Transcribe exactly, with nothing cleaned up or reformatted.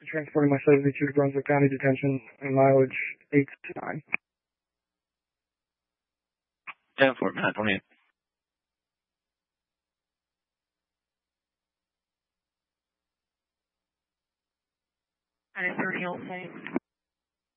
transporting my seventy-two to Brunswick County Detention and mileage eight nine. ten four, nine twenty-eight. And it's thirty, hold safe.